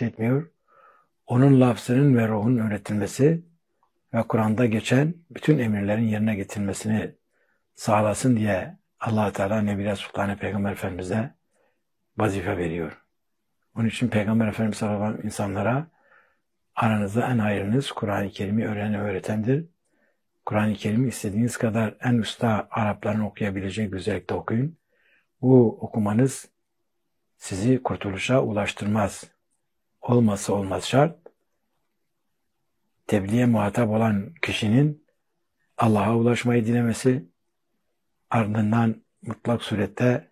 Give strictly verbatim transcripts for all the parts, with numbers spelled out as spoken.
teşkil etmiyor. Onun lafzının ve ruhunun öğretilmesi ve Kur'an'da geçen bütün emirlerin yerine getirilmesini sağlasın diye Allah Teala Nebi Sultan Peygamber Efendimiz'e vazife veriyor. Onun için Peygamber Efendimiz sallallahu aleyhi ve sellem insanlara aranızda en hayırlınız Kur'an-ı Kerim'i öğrenen öğretendir. Kur'an-ı Kerim'i istediğiniz kadar en usta Arapların okuyabileceği güzellikte okuyun. Bu okumanız sizi kurtuluşa ulaştırmaz. Olmazsa olmaz şart, tebliğe muhatap olan kişinin Allah'a ulaşmayı dilemesi, ardından mutlak surette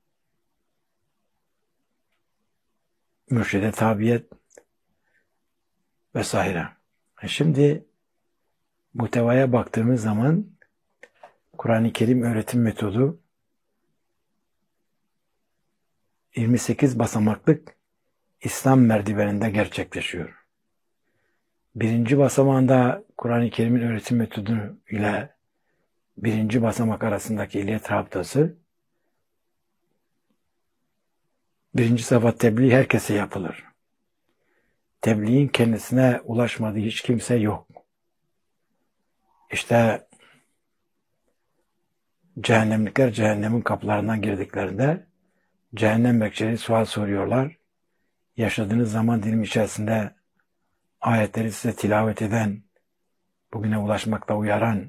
mürşide tabiyet vesaire. Şimdi muhtevaya baktığımız zaman Kur'an-ı Kerim öğretim metodu yirmi sekiz basamaklık İslam merdiveninde gerçekleşiyor. Birinci basamağında Kur'an-ı Kerim'in öğretim metodu ile birinci basamak arasındaki iliyet rabıtası, birinci safha tebliğ herkese yapılır. Tebliğin kendisine ulaşmadığı hiç kimse yok. İşte cehennemlikler cehennemin kapılarından girdiklerinde cehennem bekçileri sual soruyorlar. Yaşadığınız zaman dilimi içerisinde ayetleri size tilavet eden, bugüne ulaşmakta uyaran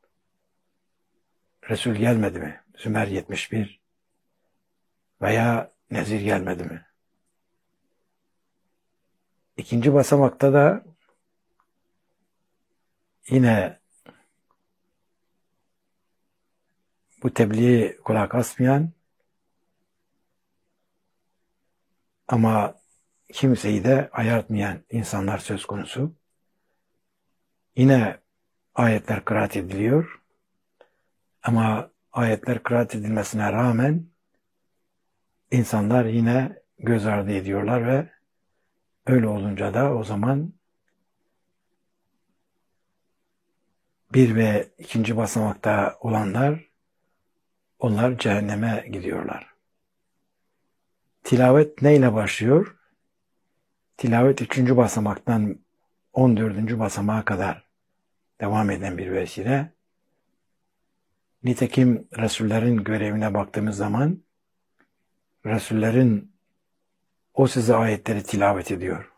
Resul gelmedi mi? Zümer yetmiş bir veya Nezir gelmedi mi? İkinci basamakta da yine bu tebliği kulak asmayan ama kimseyi de ayartmayan insanlar söz konusu. Yine ayetler kıraat ediliyor ama ayetler kıraat edilmesine rağmen insanlar yine göz ardı ediyorlar ve öyle olunca da o zaman bir ve ikinci basamakta olanlar onlar cehenneme gidiyorlar. Tilavet neyle başlıyor? Tilavet üçüncü basamaktan on dördüncü basamağa kadar devam eden bir vesile. Nitekim Resullerin görevine baktığımız zaman Resullerin o size ayetleri tilavet ediyor.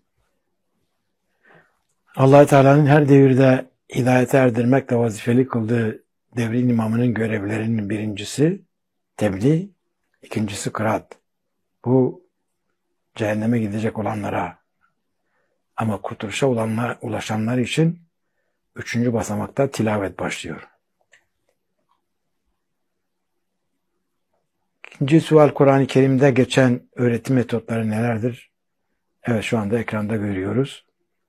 Allah Teala'nın her devirde hidayete erdirmekle vazifeli kıldığı devrin imamının görevlerinin birincisi tebliğ, ikincisi kıraat. Bu cehenneme gidecek olanlara ama kurtuluşa olanlar, ulaşanlar için üçüncü basamakta tilavet başlıyor. İkinci sual, Kur'an-ı Kerim'de geçen öğretim metotları nelerdir? Evet, şu anda ekranda görüyoruz.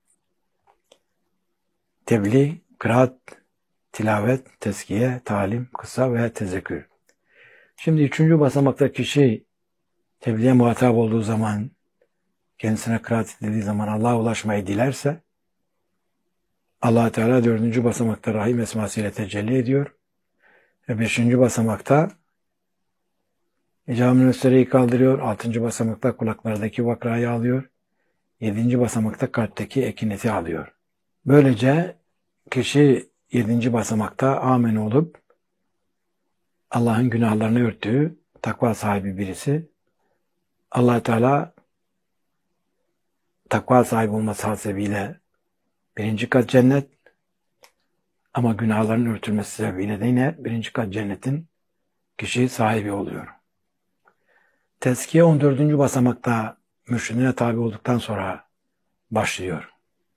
Tebliğ, kıraat, tilavet, tezkiye, talim, kıssa ve tezekkür. Şimdi üçüncü basamakta kişi tebliğe muhatap olduğu zaman, kendisine kıraat edildiği zaman Allah'a ulaşmayı dilerse, Allah Teala dördüncü basamakta Rahim esmasıyla tecelli ediyor. Ve beşinci basamakta icab-ı nüsreyi kaldırıyor. Altıncı basamakta kulaklardaki vakrayı alıyor. Yedinci basamakta kalpteki ekineti alıyor. Böylece kişi yedinci basamakta amen olup Allah'ın günahlarını örttüğü takva sahibi birisi. Allah Teala takva sahibi olması hasebiyle birinci kat cennet, ama günahların örtülmesi sebebiyle de yine birinci kat cennetin kişi sahibi oluyor. Tezkiye on dördüncü basamakta mürşidine tabi olduktan sonra başlıyor.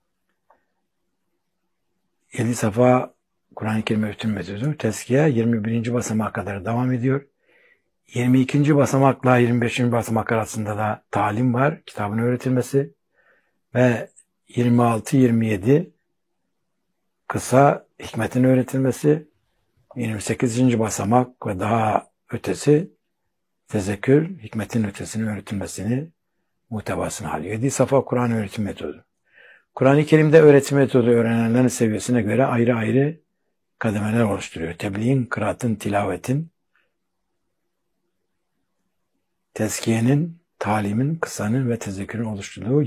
Yedi safa Kur'an-ı Kerim öğretim metodu. Tezkiye yirmi birinci basamağa kadar devam ediyor. yirmi ikinci basamakla yirmi beşinci basamak arasında da talim var, kitabın öğretilmesi ve yirmi altı yirmi yedi kısa hikmetin öğretilmesi, yirmi sekizinci basamak ve daha ötesi tezekkür, hikmetin ötesinin öğretilmesini muhtevasını alıyor. yedi safa Kur'an öğretim metodu. Kur'an-ı Kerim'de öğretim metodu öğrenenlerin seviyesine göre ayrı ayrı kademeler oluşturuyor. Tebliğin, kıraatın, tilavetin, tezkiyenin, talimin, kıssanın ve tezekkürün oluşturduğu